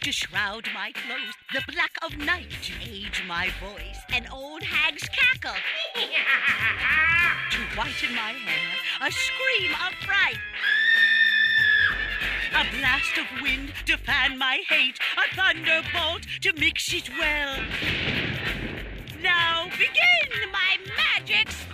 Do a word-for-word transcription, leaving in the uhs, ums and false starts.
To shroud my clothes, the black of night. To age my voice, an old hag's cackle. To whiten my hair, a scream of fright. A blast of wind to fan my hate, a thunderbolt to mix it well. Now begin my magic